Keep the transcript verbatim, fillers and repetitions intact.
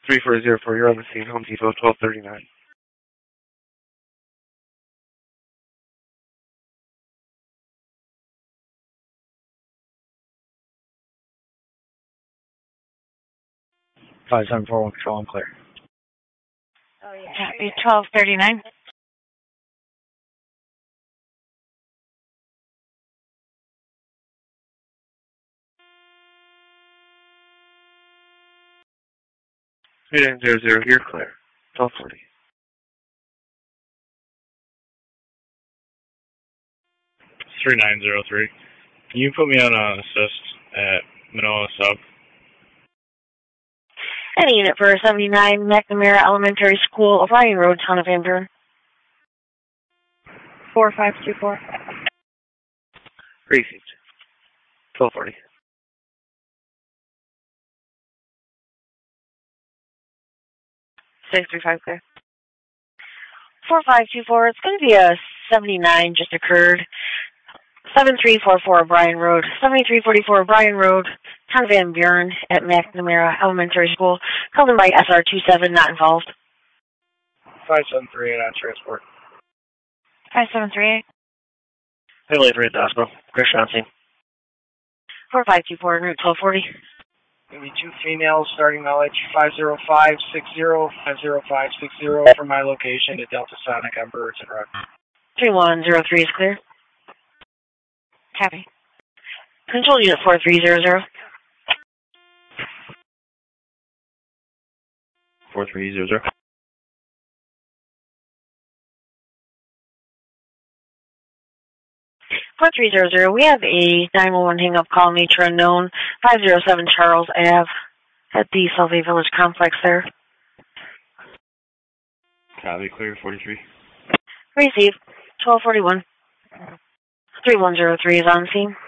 three four zero four, you're on the scene, Home Depot, twelve thirty-nine. five seven four one, control, I'm clear. Oh, yeah. Copy, twelve thirty-nine. three nine zero zero, you're clear, twelve forty. three nine zero three. Can you put me on an assist at Manoa Sub? Any unit for seventy-nine McNamara Elementary School, O'Brien Road, Town of Van Buren. four five two four. Received. twelve forty. six three five clear. four five two four, it's going to be a seventy-nine just occurred. seven three four four Bryan Road, seventy-three forty-four Bryan Road, Town of Van Buren at McNamara Elementary School. Called in by S R two seven, not involved. five seven three eight on transport. five seven three eight. Hey, Latham at the hospital. Chris Johnson. four five two four, route twelve forty. Give me two females, starting knowledge five zero five six zero, five zero five six zero from my location at Delta Sonic on Birds and Rock. three one zero three is clear. Copy. Control unit four three zero zero. four three zero zero. four three zero zero, we have a nine one one hang-up call, nature unknown, five oh seven Charles Avenue at the Solvay Village Complex there. Copy, clear, forty-three. Receive, twelve forty-one. three one zero three is on scene.